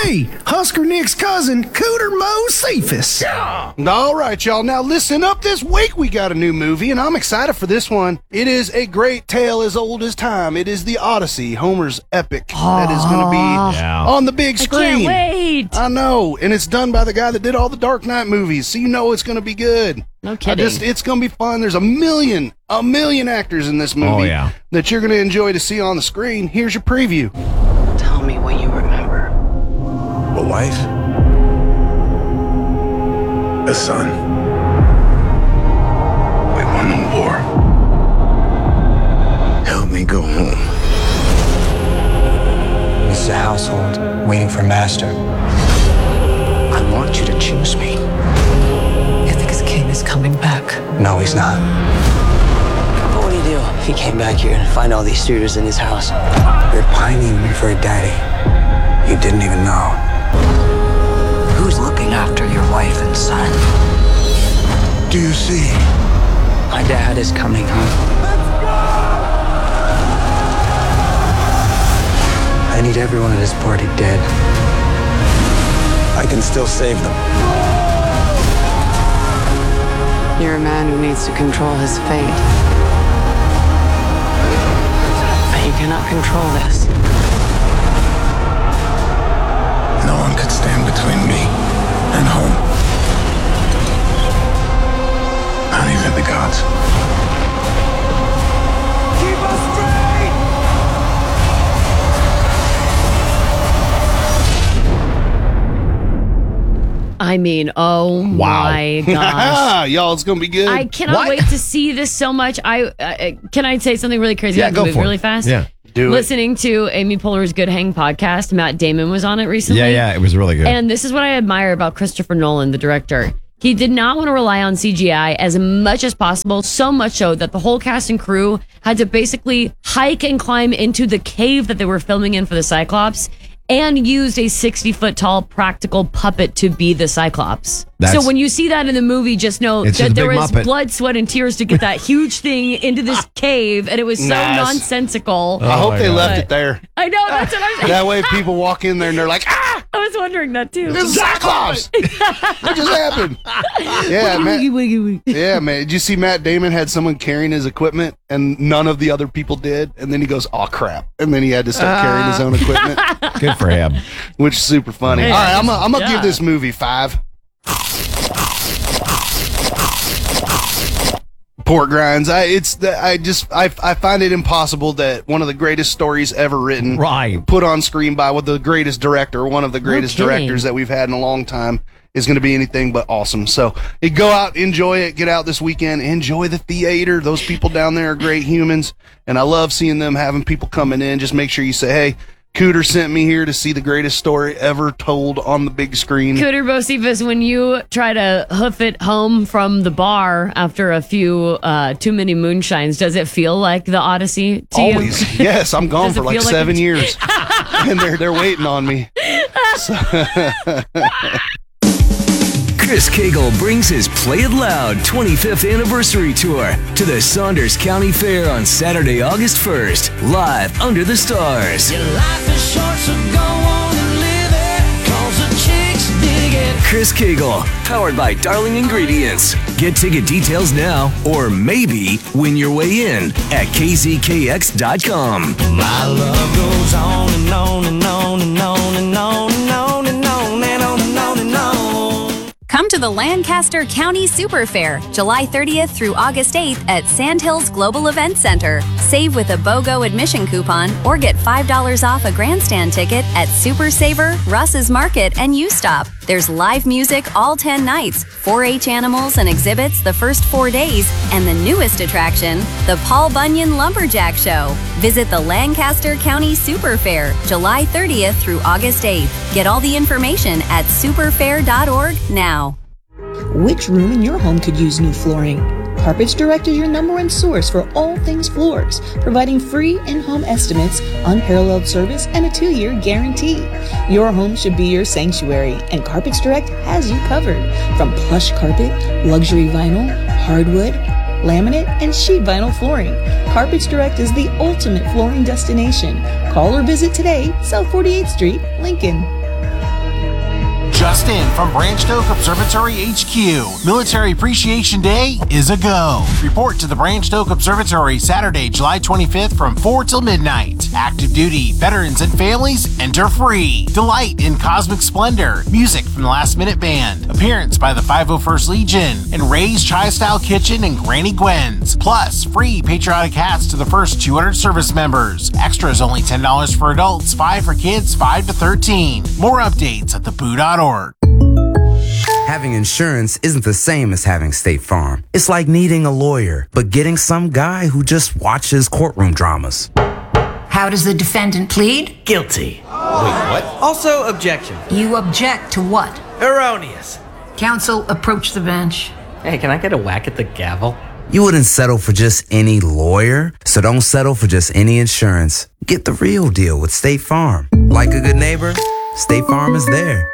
me, Husker Nick's cousin, Cooter Mo Cephas. Yeah. All right, y'all. Now listen up. This week we got a new movie, and I'm excited for this one. It is a great tale as old as time. It is the Odyssey, Homer's epic. That is going to be on the big screen. I can't wait. I know, and it's done by the guy that did all the Dark Knight movies, so you know it's going to be good. No kidding. It's going to be fun. There's a million actors in this movie that you're going to enjoy to see on the screen. Here's your preview. Tell me what you remember. A wife. A son. We won the war. Help me go home. This is a household waiting for master. I want you to choose me. You think his king is coming back? No, he's not. What would he do if he came back here and find all these suitors in his house? They're pining for a daddy you didn't even know. Who's looking after your wife and son? Do you see? My dad is coming home. I need everyone at this party dead. I can still save them. You're a man who needs to control his fate. But you cannot control this. No one could stand between me and home. Not even the gods. Keep us straight! I mean, oh my gosh. Y'all, it's going to be good. I cannot wait to see this so much. Can I say something really crazy about the movie really fast? Yeah. Listening to Amy Poehler's Good Hang podcast, Matt Damon was on it recently. Yeah, it was really good. And this is what I admire about Christopher Nolan, the director. He did not want to rely on CGI as much as possible, so much so that the whole cast and crew had to basically hike and climb into the cave that they were filming in for the Cyclops and used a 60-foot tall practical puppet to be the Cyclops. So when you see that in the movie, just know that there was blood, sweat, and tears to get that huge thing into this cave, and it was so nonsensical. I hope they left it there. I know, that's what I'm saying. That way people walk in there and they're like, ah! I was wondering that too. It's Cyclops! What just happened? Yeah, man. Yeah, man. Did you see Matt Damon had someone carrying his equipment and none of the other people did? And then he goes, oh, crap. And then he had to start carrying his own equipment. Good for him. Which is super funny. Hey, all right, I'm going to give this movie 5. Pork grinds. I find it impossible that one of the greatest stories ever written, put on screen by the greatest director, one of the greatest directors that we've had in a long time, is going to be anything but awesome. So go out, enjoy it, get out this weekend, enjoy the theater. Those people down there are great humans, and I love seeing them, having people coming in. Just make sure you say, hey, Cooter sent me here to see the greatest story ever told on the big screen. Cooter Bocephus, when you try to hoof it home from the bar after a few too many moonshines, does it feel like the Odyssey to you? Always. Yes, I'm gone for like 7 years. And they're waiting on me. Chris Cagle brings his Play It Loud 25th anniversary tour to the Saunders County Fair on Saturday, August 1st, live under the stars. Your life is short, so go on and live it, 'cause the chicks dig it. Chris Cagle, powered by Darling Ingredients. Get ticket details now, or maybe win your way in at kzkx.com. My love goes on and on and on and on and on and on and on and on and on and on. Come to the Lancaster County Super Fair, July 30th through August 8th at Sandhills Global Event Center. Save with a BOGO admission coupon or get $5 off a grandstand ticket at Super Saver, Russ's Market, and U-Stop. There's live music all 10 nights, 4-H animals and exhibits the first 4 days, and the newest attraction, the Paul Bunyan Lumberjack Show. Visit the Lancaster County Super Fair, July 30th through August 8th. Get all the information at superfair.org now. Which room in your home could use new flooring? Carpets Direct is your #1 source for all things floors, providing free in-home estimates, unparalleled service, and a 2-year guarantee. Your home should be your sanctuary, and Carpets Direct has you covered. From plush carpet, luxury vinyl, hardwood, laminate, and sheet vinyl flooring, Carpets Direct is the ultimate flooring destination. Call or visit today, South 48th Street, Lincoln. Just in from Branched Oak Observatory HQ. Military Appreciation Day is a go. Report to the Branched Oak Observatory Saturday, July 25th from 4 till midnight. Active duty, veterans, and families enter free. Delight in cosmic splendor. Music from the Last Minute Band. Appearance by the 501st Legion. And Ray's Tri-Style Kitchen and Granny Gwen's. Plus, free patriotic hats to the first 200 service members. Extras only $10 for adults, $5 for kids, 5 to 13. More updates at theboo.org. Having insurance isn't the same as having State Farm. It's like needing a lawyer, but getting some guy who just watches courtroom dramas. How does the defendant plead? Guilty. Wait, what? Also, objection. You object to what? Erroneous. Counsel, approach the bench. Hey, can I get a whack at the gavel? You wouldn't settle for just any lawyer, so don't settle for just any insurance. Get the real deal with State Farm. Like a good neighbor, State Farm is there.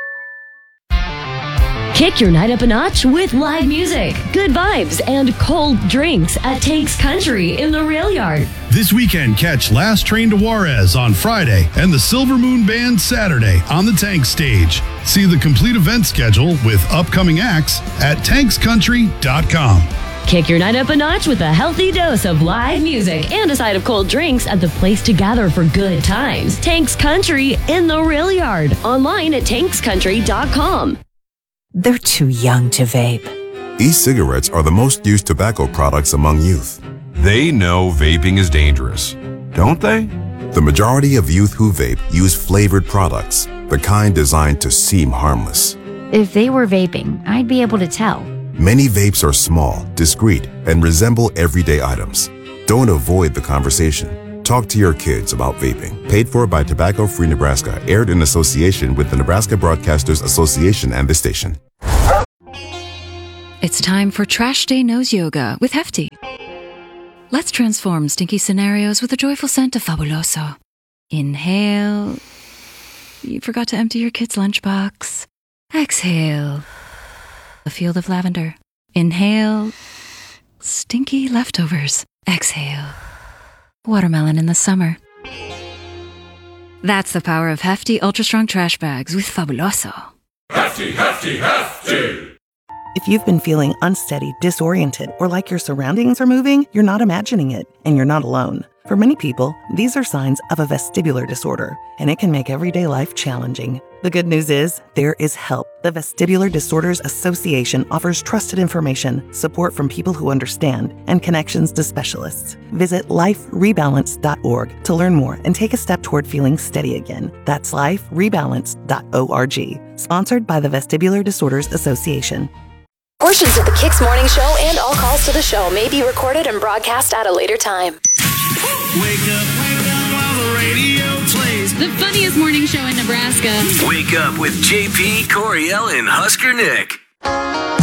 Kick your night up a notch with live music, good vibes, and cold drinks at Tanks Country in the Rail Yard. This weekend, catch Last Train to Juarez on Friday and the Silver Moon Band Saturday on the Tank Stage. See the complete event schedule with upcoming acts at tankscountry.com. Kick your night up a notch with a healthy dose of live music and a side of cold drinks at the place to gather for good times. Tanks Country in the Rail Yard. Online at tankscountry.com. They're too young to vape. E-cigarettes are the most used tobacco products among youth. They know vaping is dangerous, don't they? The majority of youth who vape use flavored products, the kind designed to seem harmless. If they were vaping, I'd be able to tell. Many vapes are small, discreet, and resemble everyday items. Don't avoid the conversation. Talk to your kids about vaping. Paid for by Tobacco Free Nebraska. Aired in association with the Nebraska Broadcasters Association and the station. It's time for Trash Day Nose Yoga with Hefty. Let's transform stinky scenarios with a joyful scent of Fabuloso. Inhale. You forgot to empty your kid's lunchbox. Exhale. A field of lavender. Inhale. Stinky leftovers. Exhale. Watermelon in the summer. That's the power of Hefty Ultra Strong Trash Bags with Fabuloso. Hefty, Hefty, Hefty! If you've been feeling unsteady, disoriented, or like your surroundings are moving, you're not imagining it, and you're not alone. For many people, these are signs of a vestibular disorder, and it can make everyday life challenging. The good news is, there is help. The Vestibular Disorders Association offers trusted information, support from people who understand, and connections to specialists. Visit liferebalance.org to learn more and take a step toward feeling steady again. That's liferebalance.org. Sponsored by the Vestibular Disorders Association. Portions of the Kicks Morning Show and all calls to the show may be recorded and broadcast at a later time. Wake up while the radio plays. The funniest morning show in Nebraska. Wake up with JP, Coriel, and Husker Nick.